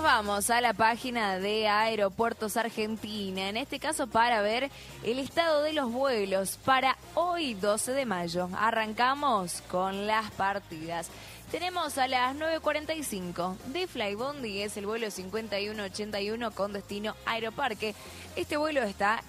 vamos a la página de Aeropuertos Argentina, en este caso para ver el estado de los vuelos para hoy 12 de mayo. Arrancamos con las partidas. Tenemos a las 9:45 de Flybondi, es el vuelo 5181 con destino Aeroparque. Este vuelo está